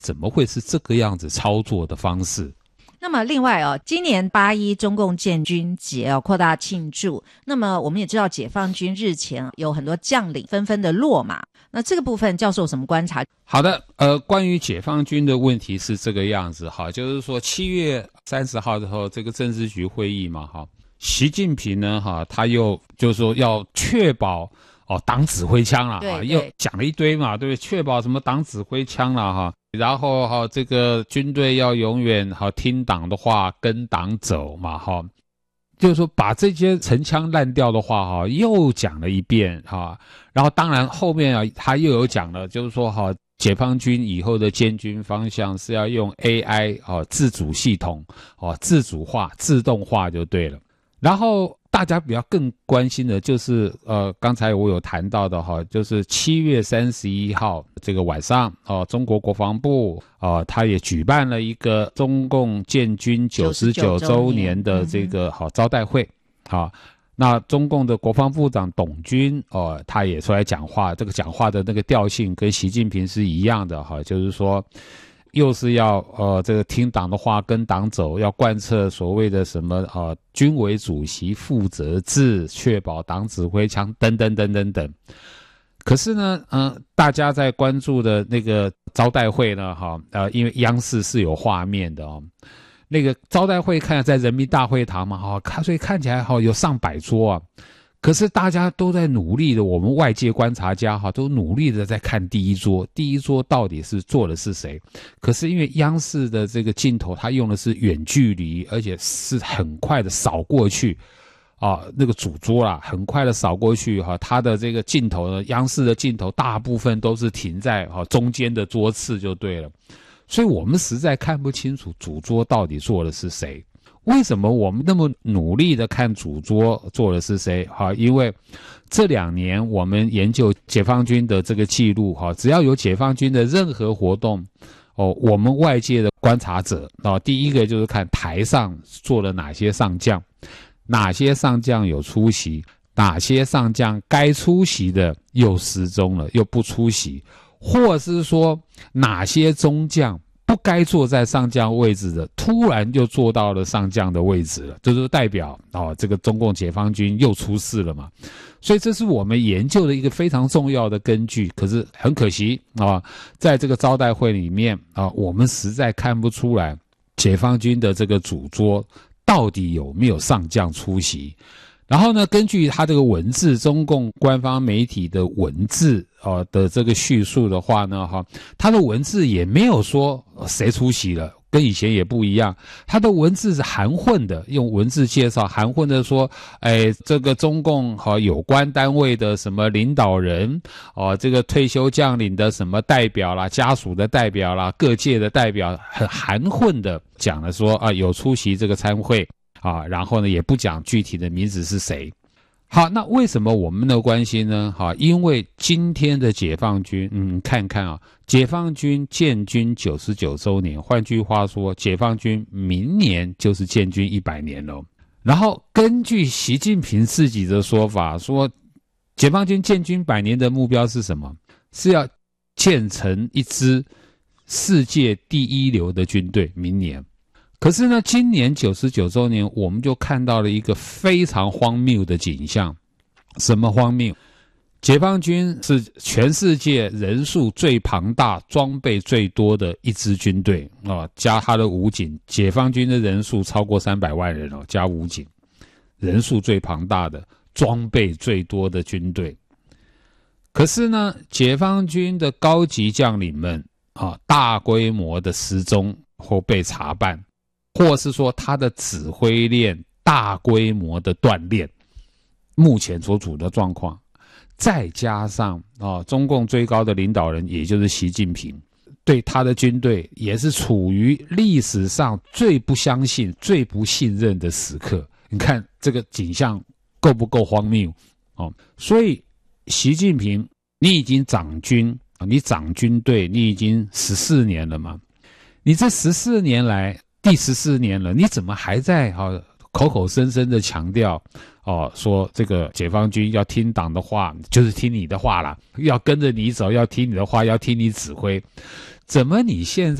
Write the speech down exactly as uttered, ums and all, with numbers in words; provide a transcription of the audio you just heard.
怎么会是这个样子操作的方式？ 那么另外哦，今年八一中共建军节哦扩大庆祝，那么我们也知道解放军日前有很多将领纷纷的落马，那这个部分教授有什么观察？ 好的，呃，关于解放军的问题是这个样子哈，就是说七月三十号之后这个政治局会议嘛哈，习近平呢哈，他又就是说要确保哦党指挥枪了哈，又讲了一堆嘛，对不对？确保什么党指挥枪了哈。然后哈，这个军队要永远好听党的话，跟党走嘛哈，就是说把这些陈腔滥调的话哈又讲了一遍哈。然后当然后面啊他又有讲了，就是说哈，解放军以后的建军方向是要用 A I 哦自主系统哦自主化自动化就对了。然后大家比较更关心的就是呃，刚才我有谈到的哈，就是七月三十一号这个晚上哦，中国国防部哦，他也举办了一个中共建军九十九周年的这个好招待会，好，那中共的国防部长董军哦，他也出来讲话，这个讲话的那个调性跟习近平是一样的哈，就是说。又是要呃这个听党的话跟党走，要贯彻所谓的什么呃军委主席负责制，确保党指挥枪等等等等等。可是呢，嗯、呃，大家在关注的那个招待会呢，哈，呃，因为央视是有画面的哦，那个招待会看在人民大会堂嘛，哈，看所以看起来哈有上百桌啊。可是大家都在努力的，我们外界观察家哈都努力的在看第一桌，第一桌到底是坐的是谁？可是因为央视的这个镜头，它用的是远距离，而且是很快的扫过去，啊，那个主桌啦，很快的扫过去哈，它的这个镜头呢，央视的镜头大部分都是停在哈中间的桌次就对了，所以我们实在看不清楚主桌到底坐的是谁。为什么我们那么努力的看主桌坐的是谁？哈，因为这两年我们研究解放军的这个记录，哈，只要有解放军的任何活动，哦，我们外界的观察者啊，第一个就是看台上坐了哪些上将，哪些上将有出席，哪些上将该出席的又失踪了，又不出席，或是说哪些中将不该坐在上将位置的，突然就坐到了上将的位置了，这就是代表哦，这个中共解放军又出事了嘛。所以这是我们研究的一个非常重要的根据。可是很可惜啊，在这个招待会里面啊，我们实在看不出来解放军的这个主桌到底有没有上将出席。然后呢，根据他这个文字，中共官方媒体的文字呃的这个叙述的话呢，哈，他的文字也没有说谁出席了，跟以前也不一样。他的文字是含混的，用文字介绍含混的说，哎，这个中共和有关单位的什么领导人，哦，这个退休将领的什么代表啦，家属的代表啦，各界的代表，很含混的讲了说啊，有出席这个参会。啊，然后呢，也不讲具体的名字是谁。好，那为什么我们的关心呢？哈，因为今天的解放军，嗯，看看啊，解放军建军九十九周年，换句话说，解放军明年就是建军一百年了。然后根据习近平自己的说法，说解放军建军百年的目标是什么？是要建成一支世界第一流的军队，明年。可是呢，今年九十九周年，我们就看到了一个非常荒谬的景象。什么荒谬？解放军是全世界人数最庞大、装备最多的一支军队啊，加他的武警，解放军的人数超过三百万人哦，加武警，人数最庞大的、装备最多的军队。可是呢，解放军的高级将领们啊，大规模的失踪或被查办。或是说他的指挥链大规模的断裂，目前所处的状况，再加上啊，中共最高的领导人也就是习近平，对他的军队也是处于历史上最不相信、最不信任的时刻。你看这个景象够不够荒谬？哦，所以习近平，你已经掌军，你掌军队，你已经十四年了嘛？你这十四年来。第十四年了，你怎么还在哈、啊、 口口声声的强调哦，说这个解放军要听党的话，就是听你的话啦，要跟着你走，要听你的话，要听你指挥。怎么你现在